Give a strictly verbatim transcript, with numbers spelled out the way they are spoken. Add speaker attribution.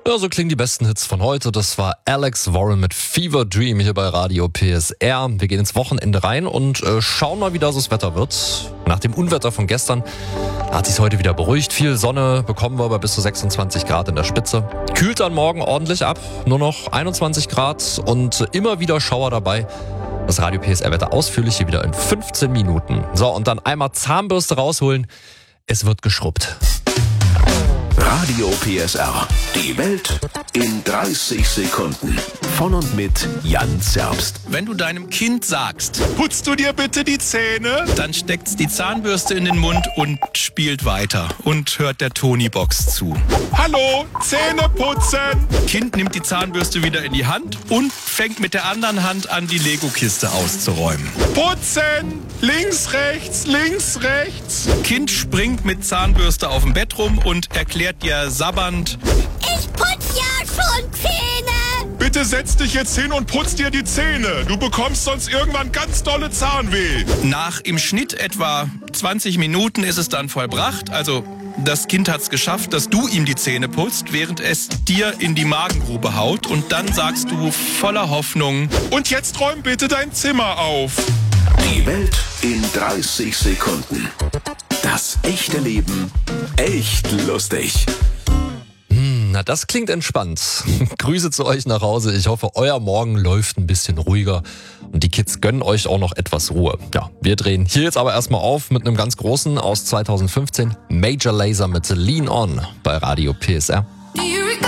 Speaker 1: Ja, so klingen die besten Hits von heute. Das war Alex Warren mit Fever Dream hier bei Radio P S R. Wir gehen ins Wochenende rein und äh, schauen mal, wie da so das Wetter wird. Nach dem Unwetter von gestern hat sich's heute wieder beruhigt. Viel Sonne bekommen wir bei bis zu sechsundzwanzig Grad in der Spitze. Kühlt dann morgen ordentlich ab. Nur noch einundzwanzig Grad und immer wieder Schauer dabei. Das Radio P S R-Wetter ausführlich hier wieder in fünfzehn Minuten. So, und dann einmal Zahnbürste rausholen. Es wird geschrubbt.
Speaker 2: Radio P S R. Die Welt in dreißig Sekunden. Von und mit Jan Zerbst.
Speaker 3: Wenn du deinem Kind sagst,
Speaker 4: putzt du dir bitte die Zähne?
Speaker 3: Dann steckt's die Zahnbürste in den Mund und spielt weiter und hört der Tony-Box zu.
Speaker 4: Hallo, Zähne putzen!
Speaker 3: Kind nimmt die Zahnbürste wieder in die Hand und fängt mit der anderen Hand an, die Lego-Kiste auszuräumen.
Speaker 4: Putzen! Links, rechts, links, rechts!
Speaker 3: Kind springt mit Zahnbürste auf dem Bett rum und erklärt dir sabbernd:
Speaker 5: Ich putz ja schon Zähne!
Speaker 4: Bitte setz dich jetzt hin und putz dir die Zähne. Du bekommst sonst irgendwann ganz dolle Zahnweh.
Speaker 3: Nach im Schnitt etwa zwanzig Minuten ist es dann vollbracht. Also das Kind hat's geschafft, dass du ihm die Zähne putzt, während es dir in die Magengrube haut. Und dann sagst du voller Hoffnung:
Speaker 4: Und jetzt räum bitte dein Zimmer auf.
Speaker 2: Die Welt in dreißig Sekunden. Das echte Leben echt lustig.
Speaker 1: Na, das klingt entspannt. Grüße zu euch nach Hause. Ich hoffe, euer Morgen läuft ein bisschen ruhiger und die Kids gönnen euch auch noch etwas Ruhe. Ja, wir drehen hier jetzt aber erstmal auf mit einem ganz großen aus zweitausendfünfzehn. Major Lazer mit Lean On bei Radio P S R.